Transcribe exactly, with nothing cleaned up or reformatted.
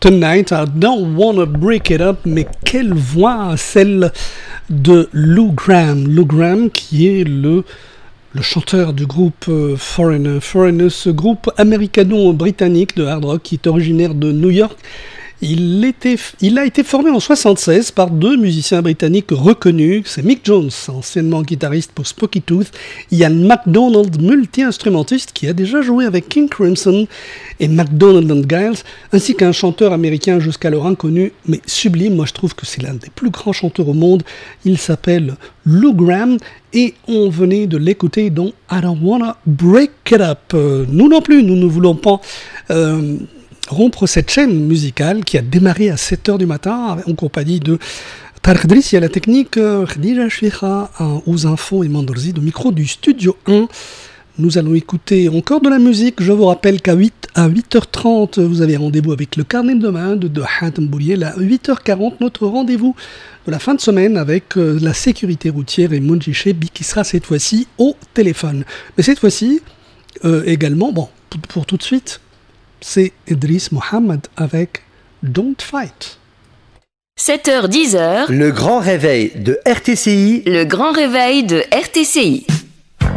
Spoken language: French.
Tonight, I don't wanna break it up, mais quelle voix, celle de Lou Gramm. Lou Gramm qui est le, le chanteur du groupe euh, Foreigner. Foreigner, ce groupe américano-britannique de hard rock qui est originaire de New York. Il, était, il a été formé en soixante-seize par deux musiciens britanniques reconnus. C'est Mick Jones, anciennement guitariste pour Spooky Tooth, Ian MacDonald, multi-instrumentiste qui a déjà joué avec King Crimson et MacDonald and Giles, ainsi qu'un chanteur américain jusqu'alors inconnu, mais sublime. Moi je trouve que c'est l'un des plus grands chanteurs au monde. Il s'appelle Lou Gramm et on venait de l'écouter dans I Don't Wanna Break It Up. Euh, nous non plus, nous ne voulons pas... Euh, rompre cette chaîne musicale qui a démarré à sept heures du matin en compagnie de Tarek Drissi à la technique, Khadija Chouira aux infos et Mandorzi au micro du Studio un. Nous allons écouter encore de la musique. Je vous rappelle qu'à huit, à huit heures trente, vous avez rendez-vous avec le carnet de main de, de Hatem Bouliel. À huit heures quarante, notre rendez-vous de la fin de semaine avec euh, la sécurité routière et Mounji Chebi qui sera cette fois-ci au téléphone. Mais cette fois-ci, euh, également, bon, pour, pour tout de suite, c'est Idriss Mohamed avec Don't Fight. sept heures dix. Le grand réveil de R T C I. Le grand réveil de R T C I.